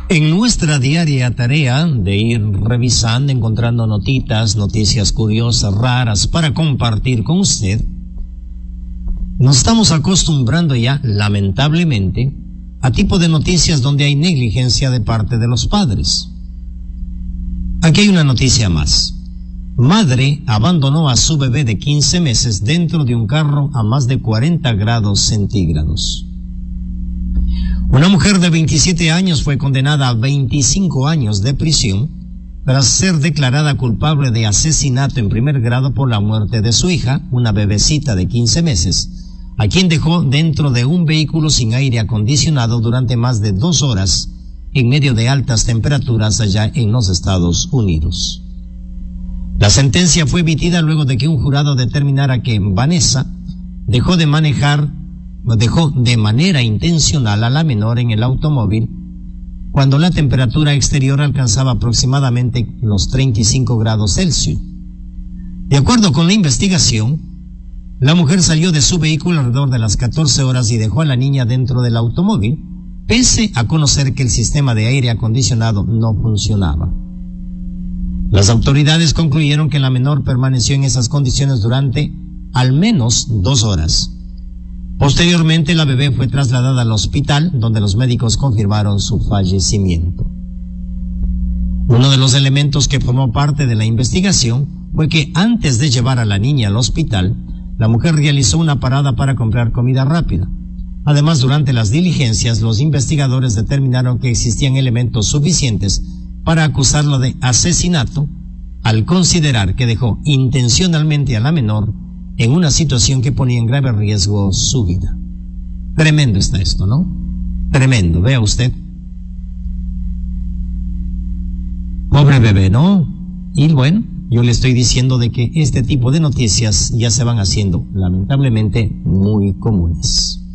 En nuestra diaria tarea de ir revisando, encontrando noticias curiosas, raras para compartir con usted, nos estamos acostumbrando ya, lamentablemente, a tipo de noticias donde hay negligencia de parte de los padres. Aquí hay una noticia más. Madre abandonó a su bebé de 15 meses dentro de un carro a más de 40 grados centígrados. Una mujer de 27 años fue condenada a 25 años de prisión tras ser declarada culpable de asesinato en primer grado por la muerte de su hija, una bebecita de 15 meses, a quien dejó dentro de un vehículo sin aire acondicionado durante más de 2 horas en medio de altas temperaturas allá en los Estados Unidos. La sentencia fue emitida luego de que un jurado determinara que Vanessa dejó de manera intencional a la menor en el automóvil cuando la temperatura exterior alcanzaba aproximadamente los 35 grados Celsius. De acuerdo con la investigación, la mujer salió de su vehículo alrededor de las 14 horas y dejó a la niña dentro del automóvil, pese a conocer que el sistema de aire acondicionado no funcionaba. Las autoridades concluyeron que la menor permaneció en esas condiciones durante al menos 2 horas. Posteriormente, la bebé fue trasladada al hospital, donde los médicos confirmaron su fallecimiento. Uno de los elementos que formó parte de la investigación fue que antes de llevar a la niña al hospital, la mujer realizó una parada para comprar comida rápida. Además, durante las diligencias, los investigadores determinaron que existían elementos suficientes para acusarla de asesinato, al considerar que dejó intencionalmente a la menor en una situación que ponía en grave riesgo su vida. Tremendo está esto, ¿no? Tremendo, vea usted. Pobre bebé, ¿no? Y bueno, yo le estoy diciendo de que este tipo de noticias ya se van haciendo, lamentablemente, muy comunes.